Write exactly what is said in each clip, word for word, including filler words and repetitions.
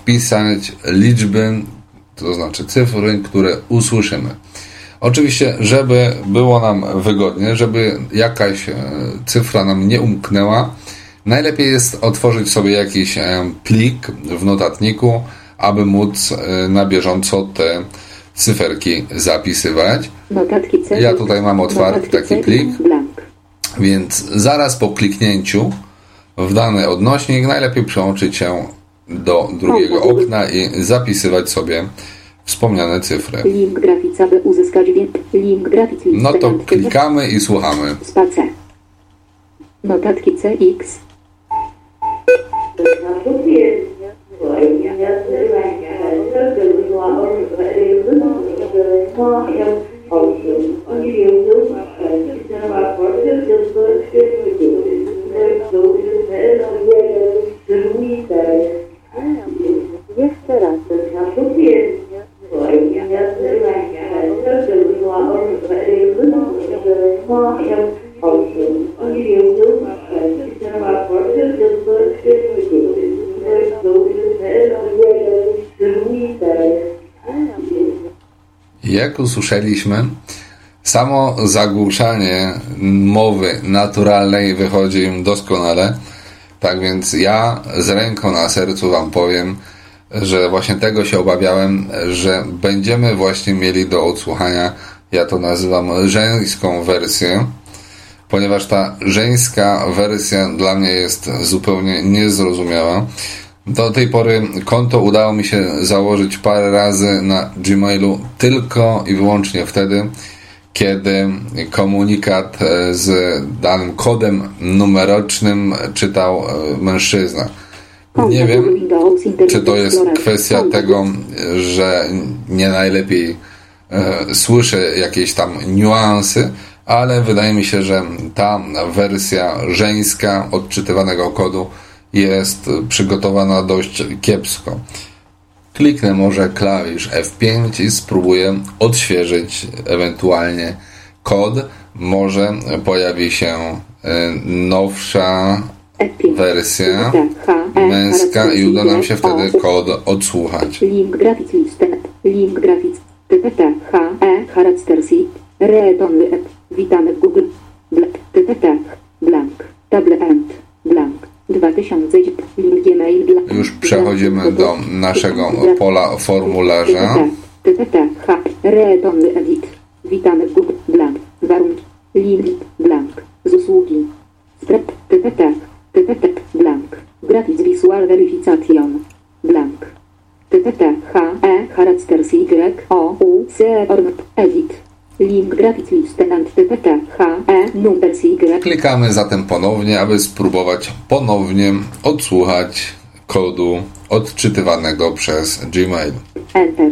wpisać liczby, to znaczy cyfry, które usłyszymy. Oczywiście, żeby było nam wygodnie, żeby jakaś cyfra nam nie umknęła, najlepiej jest otworzyć sobie jakiś plik w notatniku, aby móc na bieżąco te cyferki zapisywać. Ja tutaj mam otwarty taki plik, więc zaraz po kliknięciu w dany odnośnik najlepiej przełączyć się do drugiego okna i zapisywać sobie wspomniane cyfry. Link grafic, aby uzyskać link grafic. No to klikamy i słuchamy. Spacer. Notatki C X. Jeszcze raz. Jak usłyszeliśmy, samo zagłuszanie mowy naturalnej wychodzi im doskonale. Tak więc ja z ręką na sercu wam powiem, że właśnie tego się obawiałem, że będziemy właśnie mieli do odsłuchania, ja to nazywam żeńską wersję, ponieważ ta żeńska wersja dla mnie jest zupełnie niezrozumiała. Do tej pory konto udało mi się założyć parę razy na Gmailu tylko i wyłącznie wtedy, kiedy komunikat z danym kodem numerycznym czytał mężczyzna. Nie wiem, czy to jest kwestia tego, że nie najlepiej e, słyszę jakieś tam niuansy, ale wydaje mi się, że ta wersja żeńska odczytywanego kodu jest przygotowana dość kiepsko. Kliknę może klawisz F pięć i spróbuję odświeżyć ewentualnie kod. Może pojawi się nowsza wersja męska i uda nam się wtedy kod odsłuchać. Link graphic list, link graphic, T T T, H, E, Charaktersi, Retonly, witamy w Google, T T T, blank, table end, blank, dwa tysiące, link Gmail, blank. Już przechodzimy do naszego pola formularza. T T T, H, Retonly, edit, witamy w Google, blank, warunki, link, blank, z usługi, strep, T T T, T T T, blank, graphics visual verification, blank, T T T, H, E, Characters Y, O, U, C, Orn, edit, link graphics list and T T T, H, E, numbers Y. Klikamy zatem ponownie, aby spróbować ponownie odsłuchać kodu odczytywanego przez Gmail. Enter.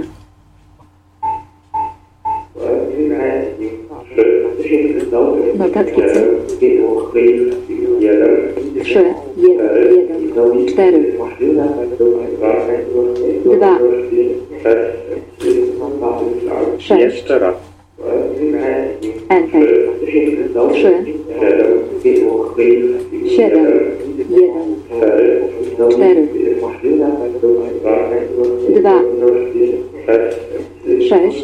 Notatki C. trzy, jeden, cztery, dwa, sześć. Jeszcze raz. Enter. trzy, siedem, jeden, cztery, dwa, sześć.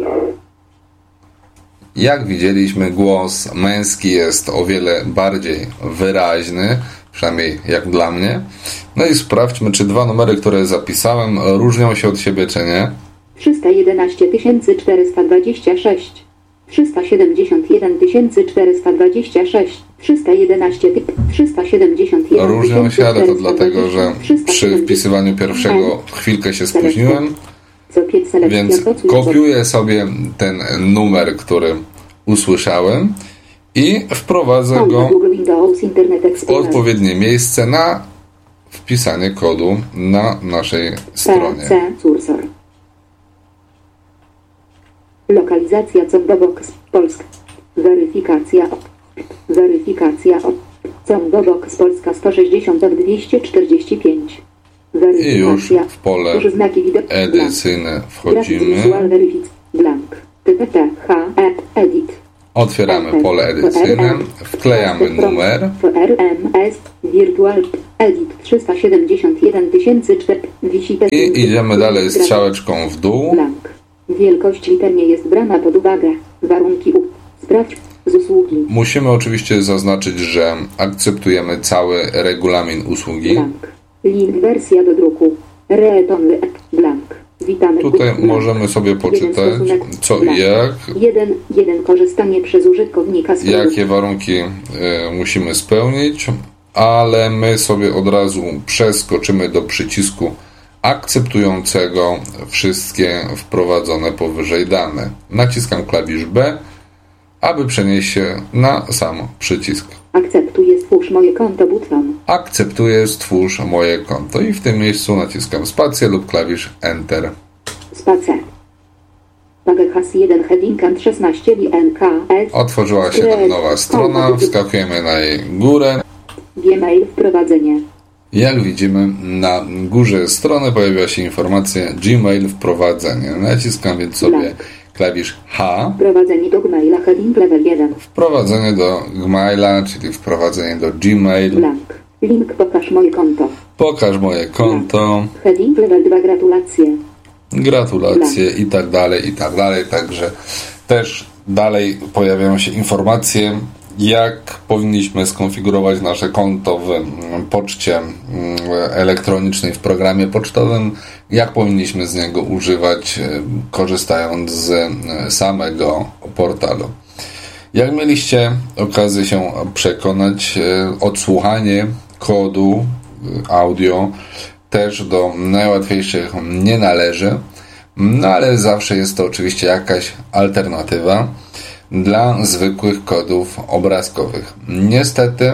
Jak widzieliśmy, głos męski jest o wiele bardziej wyraźny, przynajmniej jak dla mnie. No i sprawdźmy, czy dwa numery, które zapisałem, różnią się od siebie, czy nie. trzysta jedenaście tysięcy czterysta dwadzieścia sześć, trzysta siedemdziesiąt jeden tysięcy czterysta dwadzieścia sześć, trzysta jedenaście, trzysta siedemdziesiąt jeden. Różnią się, ale to dlatego, że przy wpisywaniu pierwszego chwilkę się spóźniłem. Więc kopiuję sobie ten numer, który usłyszałem i wprowadzę go w odpowiednie miejsce na wpisanie kodu na naszej stronie. Lokalizacja Combobox Polska. Weryfikacja. Weryfikacja. Combobox Polska sto sześćdziesiąt dwieście czterdzieści pięć. I już w pole edycyjne wchodzimy. Otwieramy pole edycyjne, wklejamy numer Edit trzysta siedemdziesiąt jeden tysięcy cztery. I idziemy dalej strzałeczką w dół. Blank. Wielkość liter nie jest brana pod uwagę. Warunki U. Sprawdź z usługi. Musimy oczywiście zaznaczyć, że akceptujemy cały regulamin usługi. Blank. Link wersja do druku. Retonly blank. Witamy. Tutaj blank. możemy sobie poczytać, co i jak. Jeden, jeden korzystanie przez użytkownika z jakie warunki y, musimy spełnić, ale my sobie od razu przeskoczymy do przycisku akceptującego wszystkie wprowadzone powyżej dane. Naciskam klawisz B, aby przenieść się na sam przycisk. Akceptuję, stwórz moje konto button. Akceptuję, stwórz moje konto i w tym miejscu naciskam spację lub klawisz Enter. Spacja. Pagekhas jeden heading and szesnaście N K S. Otworzyła się nam nowa strona, wskakujemy na jej górę. Gmail wprowadzenie. Jak widzimy, na górze strony pojawia się informacja Gmail wprowadzenie. Naciskam więc sobie Blank. Klawisz H. Wprowadzenie do Gmaila heading level jeden. Wprowadzenie do Gmaila, czyli wprowadzenie do Gmail. Blank. Link pokaż moje konto. Pokaż moje konto. Blank. Heading level dwa gratulacje. Gratulacje Blank. i tak dalej, i tak dalej. Także też dalej pojawiają się informacje, jak powinniśmy skonfigurować nasze konto w poczcie elektronicznej, w programie pocztowym, jak powinniśmy z niego używać, korzystając z samego portalu. Jak mieliście okazję się przekonać, odsłuchanie kodu audio też do najłatwiejszych nie należy, no ale zawsze jest to oczywiście jakaś alternatywa dla zwykłych kodów obrazkowych. Niestety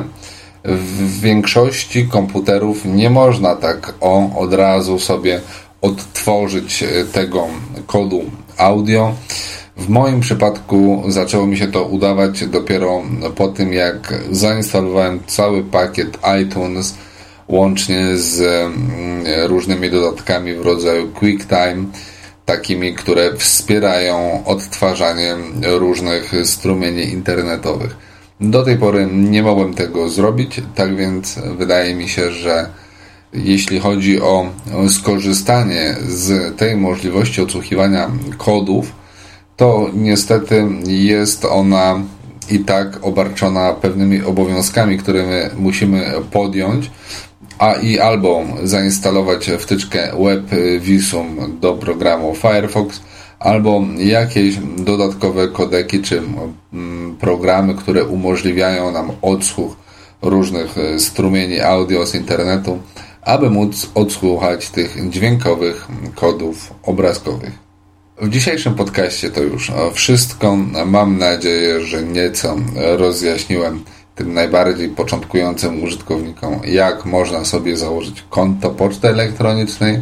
w większości komputerów nie można tak o, od razu sobie odtworzyć tego kodu audio. W moim przypadku zaczęło mi się to udawać dopiero po tym, jak zainstalowałem cały pakiet iTunes łącznie z różnymi dodatkami w rodzaju QuickTime, takimi, które wspierają odtwarzanie różnych strumieni internetowych. Do tej pory nie mogłem tego zrobić, tak więc wydaje mi się, że jeśli chodzi o skorzystanie z tej możliwości odsłuchiwania kodów, to niestety jest ona i tak obarczona pewnymi obowiązkami, które my musimy podjąć, a i albo zainstalować wtyczkę WebVisum do programu Firefox, albo jakieś dodatkowe kodeki czy programy, które umożliwiają nam odsłuch różnych strumieni audio z internetu, aby móc odsłuchać tych dźwiękowych kodów obrazkowych. W dzisiejszym podcaście to już wszystko. Mam nadzieję, że nieco rozjaśniłem tym najbardziej początkującym użytkownikom, jak można sobie założyć konto poczty elektronicznej.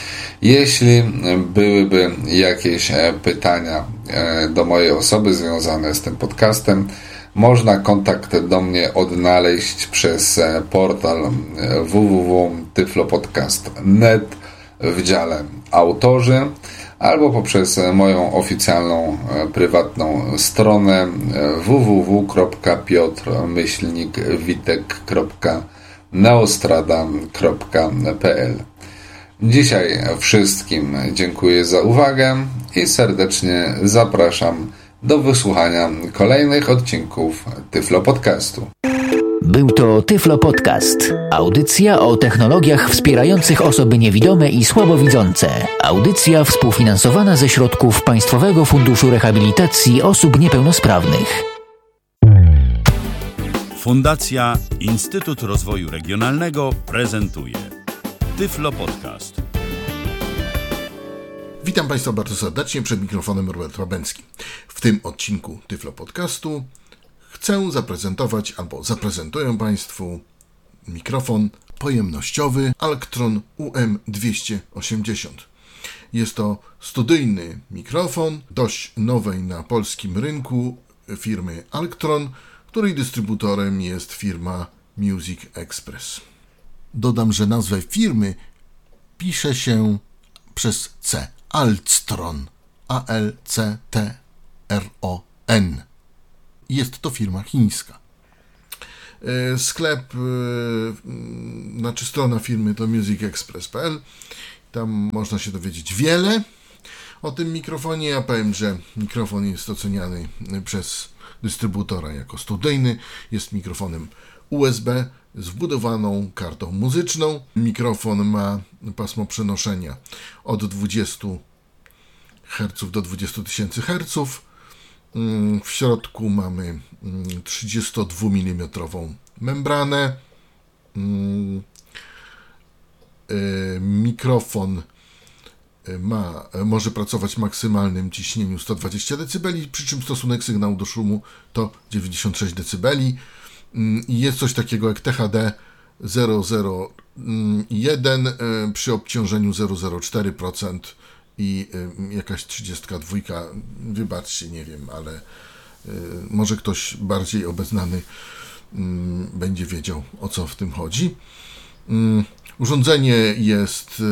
Jeśli byłyby jakieś pytania do mojej osoby związane z tym podcastem, można kontakt do mnie odnaleźć przez portal w w w kropka tyflopodcast kropka net w dziale autorzy, albo poprzez moją oficjalną, prywatną stronę w w w kropka piotr myślnik witek kropka neostrada kropka p l. Dzisiaj wszystkim dziękuję za uwagę i serdecznie zapraszam do wysłuchania kolejnych odcinków Tyflo Podcastu. Był to Tyflo Podcast. Audycja o technologiach wspierających osoby niewidome i słabowidzące. Audycja współfinansowana ze środków Państwowego Funduszu Rehabilitacji Osób Niepełnosprawnych. Fundacja Instytut Rozwoju Regionalnego prezentuje Tyflo Podcast. Witam Państwa bardzo serdecznie, przed mikrofonem Robert Łabęcki. W tym odcinku Tyflo Podcastu chcę zaprezentować, albo zaprezentuję Państwu mikrofon pojemnościowy Alctron U M dwieście osiemdziesiąt. Jest to studyjny mikrofon, dość nowej na polskim rynku firmy Alctron, której dystrybutorem jest firma Music Express. Dodam, że nazwę firmy pisze się przez C. Alctron. A L C T R O N. Jest to firma chińska. Sklep, znaczy strona firmy to music express kropka p l. Tam można się dowiedzieć wiele o tym mikrofonie. Ja powiem, że mikrofon jest oceniany przez dystrybutora jako studyjny. Jest mikrofonem U S B z wbudowaną kartą muzyczną. Mikrofon ma pasmo przenoszenia od dwudziestu herców do dwudziestu tysięcy herców. W środku mamy trzydziestodwumilimetrową membranę. Mikrofon ma, może pracować w maksymalnym ciśnieniu sto dwadzieścia decybeli, przy czym stosunek sygnału do szumu to dziewięćdziesiąt sześć decybeli. I jest coś takiego jak T H D zero zero jeden przy obciążeniu zero przecinek zero cztery procent i jakaś trzydzieści dwa, wybaczcie, nie wiem, ale może ktoś bardziej obeznany będzie wiedział, o co w tym chodzi. Urządzenie jest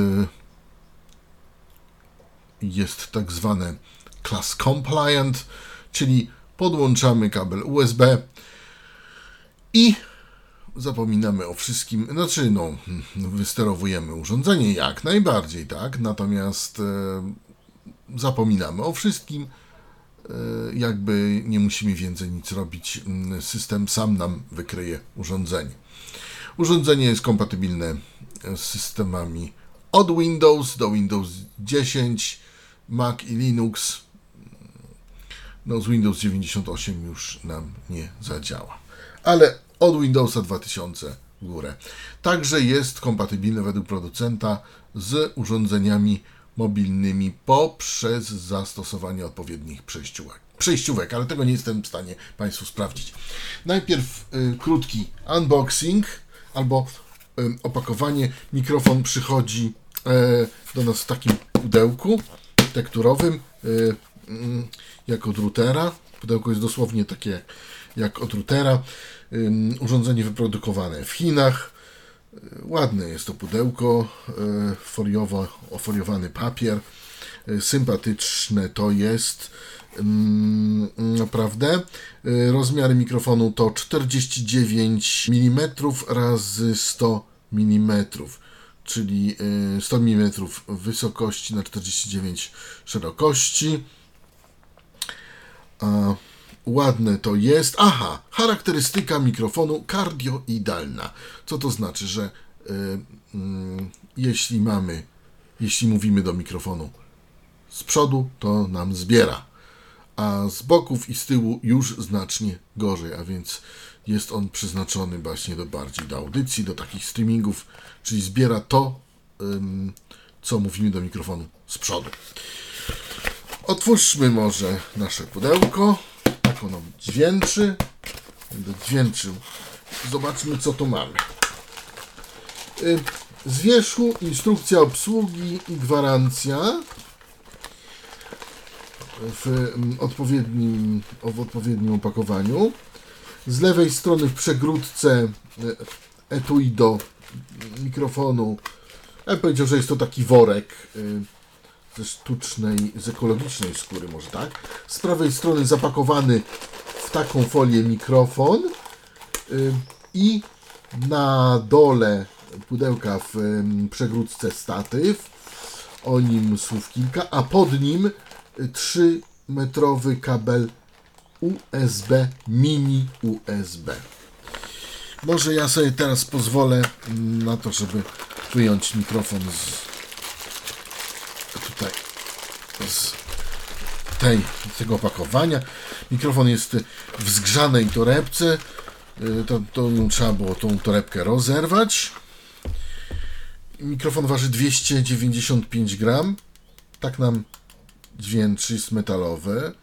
jest tak zwane class compliant, czyli podłączamy kabel U S B i zapominamy o wszystkim, znaczy no, wysterowujemy urządzenie jak najbardziej, tak, natomiast e, zapominamy o wszystkim, e, jakby nie musimy więcej nic robić, system sam nam wykryje urządzenie. Urządzenie jest kompatybilne z systemami od Windows do Windows dziesięć, Mac i Linux. No z Windows dziewięćdziesiąt osiem już nam nie zadziała, ale od Windowsa dwa tysiące w górę. Także jest kompatybilny według producenta z urządzeniami mobilnymi poprzez zastosowanie odpowiednich przejściówek. Przejściówek, ale tego nie jestem w stanie Państwu sprawdzić. Najpierw y, krótki unboxing albo y, opakowanie. Mikrofon przychodzi y, do nas w takim pudełku tekturowym y, y, jak od routera. Pudełko jest dosłownie takie jak od routera. Um, urządzenie wyprodukowane w Chinach. Ładne jest to pudełko, e, foliowo, ofoliowany papier. E, sympatyczne to jest um, naprawdę. E, rozmiary mikrofonu to czterdzieści dziewięć milimetrów razy sto milimetrów, czyli e, sto milimetrów wysokości na czterdzieści dziewięć szerokości. A ładne to jest. Aha, charakterystyka mikrofonu kardioidalna. Co to znaczy, że y, y, jeśli mamy, jeśli mówimy do mikrofonu z przodu, to nam zbiera, a z boków i z tyłu już znacznie gorzej, a więc jest on przeznaczony właśnie do bardziej do audycji, do takich streamingów, czyli zbiera to, y, co mówimy do mikrofonu z przodu. Otwórzmy może nasze pudełko. Tak ono dźwięczy. Będę dźwięczył. Zobaczmy, co tu mamy. Z wierzchu instrukcja obsługi i gwarancja w odpowiednim, w odpowiednim opakowaniu. Z lewej strony w przegródce etui do mikrofonu. Ja bym powiedział, że jest to taki worek ze sztucznej, z ekologicznej skóry, może tak. Z prawej strony zapakowany w taką folię mikrofon yy, i na dole pudełka w yy, przegródce statyw, o nim słów kilka, a pod nim trzymetrowy kabel U S B, mini U S B. Może ja sobie teraz pozwolę na to, żeby wyjąć mikrofon z tutaj z tej, tego opakowania. Mikrofon jest w zgrzanej torebce. To, to ją trzeba było tą torebkę rozerwać. Mikrofon waży dwieście dziewięćdziesiąt pięć gram. Tak nam dźwięczy, jest metalowy.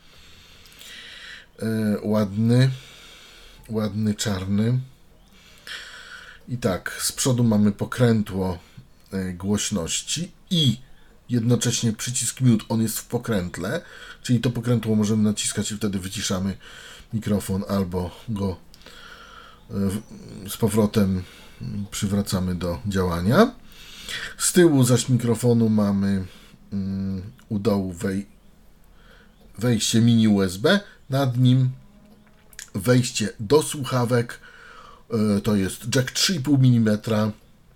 Ładny. Ładny, czarny. I tak, z przodu mamy pokrętło głośności i jednocześnie przycisk mute, on jest w pokrętle, czyli to pokrętło możemy naciskać i wtedy wyciszamy mikrofon albo go z powrotem przywracamy do działania. Z tyłu zaś mikrofonu mamy u dołu wej- wejście mini U S B, nad nim wejście do słuchawek To jest jack trzy i pół milimetra.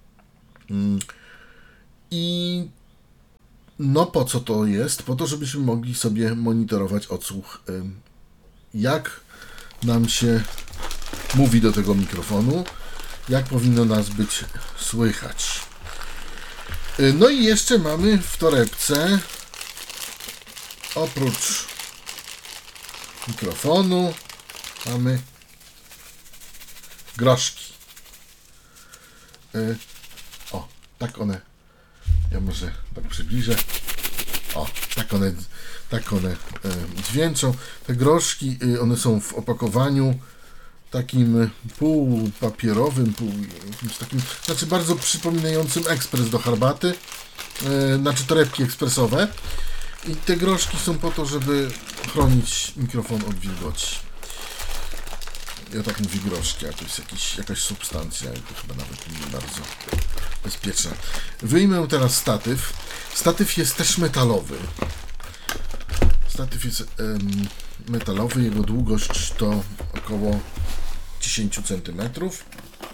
I no po co to jest? Po to, żebyśmy mogli sobie monitorować odsłuch, jak nam się mówi do tego mikrofonu, jak powinno nas być słychać. No i jeszcze mamy w torebce, oprócz mikrofonu, mamy groszki. O, tak one, ja może tak przybliżę. O, tak one, tak one dźwięczą. Te groszki, one są w opakowaniu takim półpapierowym, pół, jakimś takim, znaczy bardzo przypominającym ekspres do herbaty, yy, znaczy torebki ekspresowe. I te groszki są po to, żeby chronić mikrofon od wilgoci. Ja tak mówię groszki, a to jest jakiś, jakaś substancja i to chyba nawet nie bardzo bezpieczna. Wyjmę teraz statyw. Statyw jest też metalowy. Statyw jest ym, metalowy, jego długość to około dziesięć centymetrów.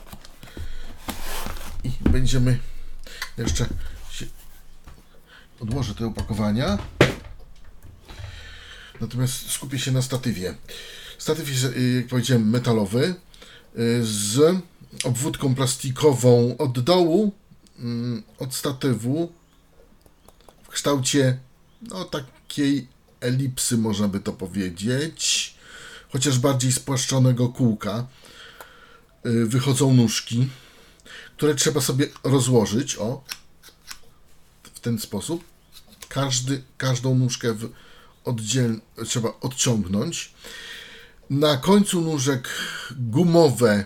I będziemy jeszcze się odłożę te opakowania. Natomiast skupię się na statywie. Statyw jest, jak powiedziałem, metalowy z obwódką plastikową od dołu, od statywu w kształcie no takiej elipsy, można by to powiedzieć, chociaż bardziej spłaszczonego kółka. Wychodzą nóżki, które trzeba sobie rozłożyć, o, w ten sposób. Każdy, każdą nóżkę w oddziel, trzeba odciągnąć. Na końcu nóżek gumowe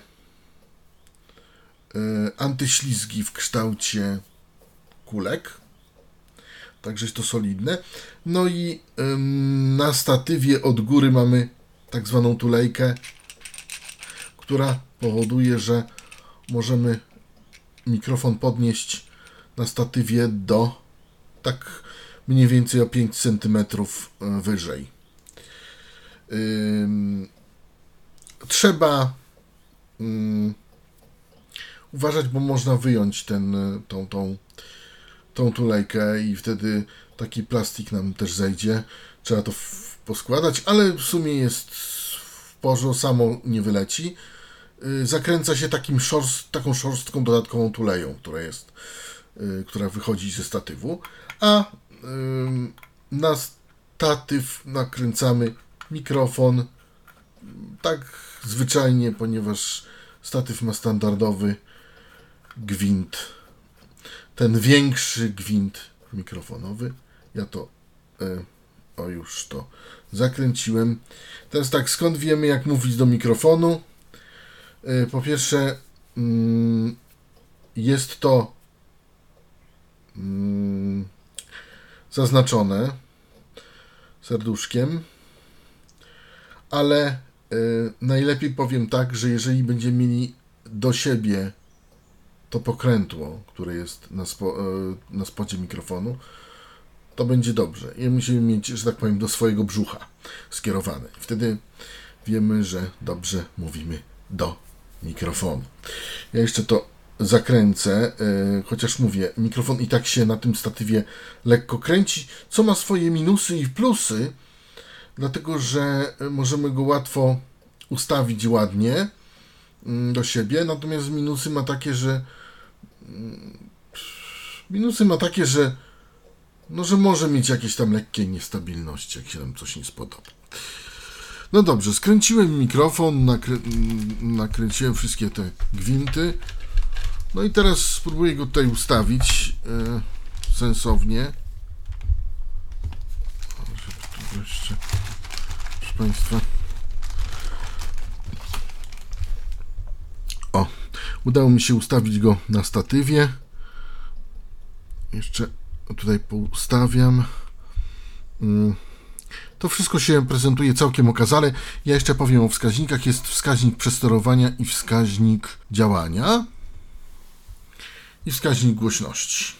y, antyślizgi w kształcie kulek. Także jest to solidne. No i y, na statywie od góry mamy tak zwaną tulejkę, która powoduje, że możemy mikrofon podnieść na statywie do tak mniej więcej o pięć centymetrów wyżej. Yy, trzeba yy, uważać, bo można wyjąć ten, tą, tą, tą tulejkę i wtedy taki plastik nam też zejdzie. Trzeba to w, poskładać, ale w sumie jest w porządku, samo nie wyleci. Yy, zakręca się takim szorst, taką szorstką dodatkową tuleją, która jest, yy, która wychodzi ze statywu, a yy, na statyw nakręcamy mikrofon tak zwyczajnie, ponieważ statyw ma standardowy gwint, ten większy gwint mikrofonowy. Ja to e, o już to zakręciłem. Teraz tak, skąd wiemy, jak mówić do mikrofonu? E, po pierwsze mm, jest to mm, zaznaczone serduszkiem, ale y, najlepiej powiem tak, że jeżeli będziemy mieli do siebie to pokrętło, które jest na, spo, y, na spodzie mikrofonu, to będzie dobrze. I musimy mieć, że tak powiem, do swojego brzucha skierowane. Wtedy wiemy, że dobrze mówimy do mikrofonu. Ja jeszcze to zakręcę, y, chociaż mówię, mikrofon i tak się na tym statywie lekko kręci, co ma swoje minusy i plusy, dlatego że możemy go łatwo ustawić ładnie y, do siebie, natomiast minusy ma takie, że y, minusy ma takie, że no, że może mieć jakieś tam lekkie niestabilności, jak się nam coś nie spodoba. No dobrze, skręciłem mikrofon, nakrę nakręciłem wszystkie te gwinty. No i teraz spróbuję go tutaj ustawić e, sensownie. Żeby jeszcze, proszę Państwa. O, udało mi się ustawić go na statywie. Jeszcze tutaj poustawiam. To wszystko się prezentuje całkiem okazale. Ja jeszcze powiem o wskaźnikach. Jest wskaźnik przesterowania i wskaźnik działania. I wskaźnik głośności.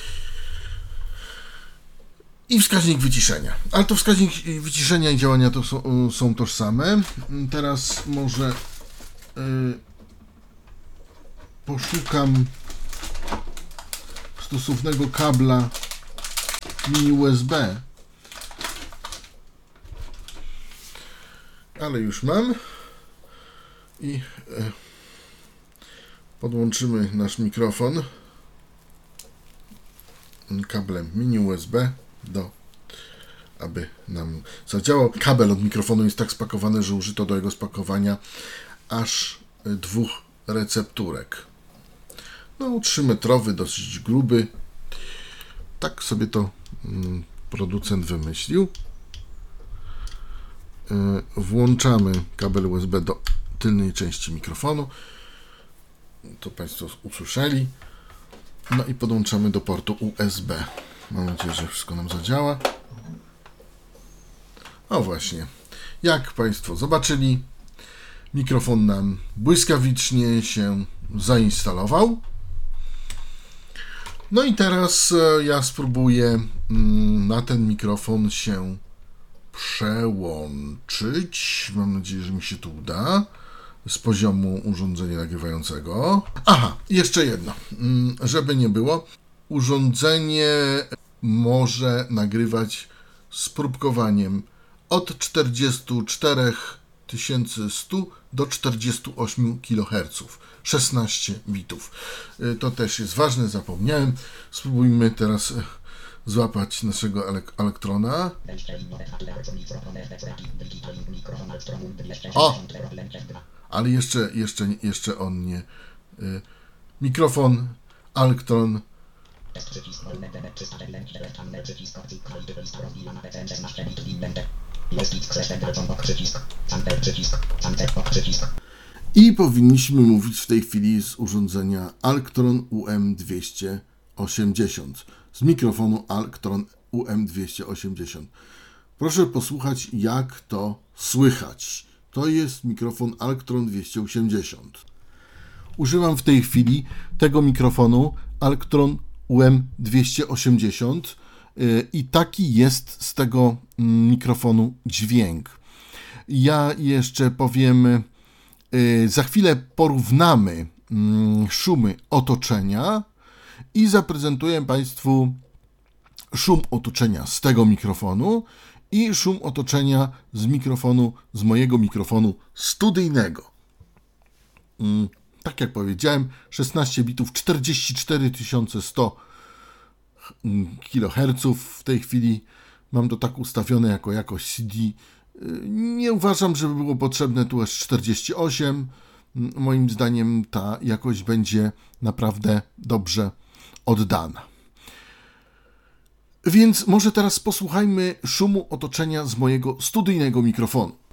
I wskaźnik wyciszenia. Ale to wskaźnik wyciszenia i działania to są, są tożsame. Teraz może yy, poszukam stosownego kabla mini U S B. Ale już mam. I e, podłączymy nasz mikrofon kablem mini U S B do, aby nam zadziałał. Kabel od mikrofonu jest tak spakowany, że użyto do jego spakowania aż dwóch recepturek. No, trzymetrowy, dosyć gruby. Tak sobie to mm, producent wymyślił. Yy, włączamy kabel U S B do tylnej części mikrofonu. To Państwo usłyszeli. No i podłączamy do portu U S B. Mam nadzieję, że wszystko nam zadziała. O właśnie. Jak Państwo zobaczyli, mikrofon nam błyskawicznie się zainstalował. No i teraz ja spróbuję na ten mikrofon się przełączyć. Mam nadzieję, że mi się to uda. Z poziomu urządzenia nagrywającego. Aha, jeszcze jedno. Żeby nie było. Urządzenie może nagrywać z próbkowaniem od czterdzieści cztery tysiące sto do czterdzieści osiem kiloherców. szesnaście bitów. To też jest ważne, zapomniałem. Spróbujmy teraz złapać naszego elektrona. O! Ale jeszcze, jeszcze, jeszcze on nie. Mikrofon Alktron. I powinniśmy mówić w tej chwili z urządzenia Alktron U M dwieście osiemdziesiąt. Z mikrofonu Alktron U M dwieście osiemdziesiąt. Proszę posłuchać, jak to słychać. To jest mikrofon Alktron dwieście osiemdziesiąt. Używam w tej chwili tego mikrofonu Alktron U M dwieście osiemdziesiąt i taki jest z tego mikrofonu dźwięk. Ja jeszcze powiem, za chwilę porównamy szumy otoczenia i zaprezentuję Państwu szum otoczenia z tego mikrofonu i szum otoczenia z mikrofonu, z mojego mikrofonu studyjnego. Tak jak powiedziałem, szesnaście bitów, czterdzieści cztery tysiące sto kiloherców. W tej chwili mam to tak ustawione jako jakość C D. Nie uważam, żeby było potrzebne tu aż czterdzieści osiem. Moim zdaniem ta jakość będzie naprawdę dobrze oddana. Więc może teraz posłuchajmy szumu otoczenia z mojego studyjnego mikrofonu.